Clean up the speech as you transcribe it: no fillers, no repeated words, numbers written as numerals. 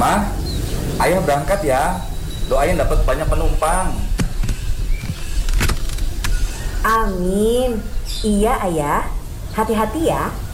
Mah, ayah berangkat ya. Doain dapat banyak penumpang. Amin. Iya ayah, hati-hati ya.